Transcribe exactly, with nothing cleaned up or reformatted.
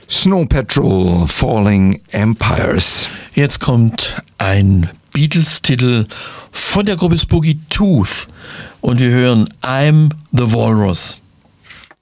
Snow Patrol, Falling Empires. Jetzt kommt ein Beatles-Titel von der Gruppe Spooky Tooth und wir hören I'm the Walrus.